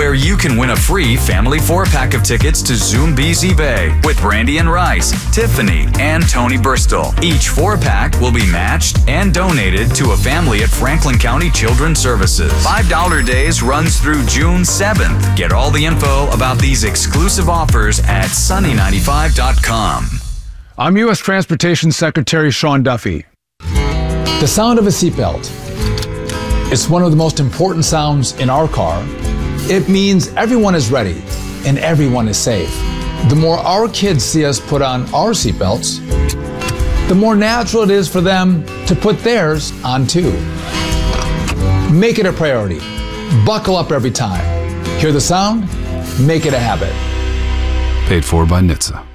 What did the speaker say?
where you can win a free family 4-pack of tickets to Zoom BZ Bay with Brandy and Rice, Tiffany, and Tony Bristol. Each 4-pack will be matched and donated to a family at Franklin County Children's Services. $5 days runs through June 7th. Get all the info about these exclusive offers at sunny95.com. I'm U.S. Transportation Secretary Sean Duffy. The sound of a seatbelt. It's one of the most important sounds in our car. It means everyone is ready and everyone is safe. The more our kids see us put on our seatbelts, the more natural it is for them to put theirs on too. Make it a priority. Buckle up every time. Hear the sound? Make it a habit. Paid for by NHTSA.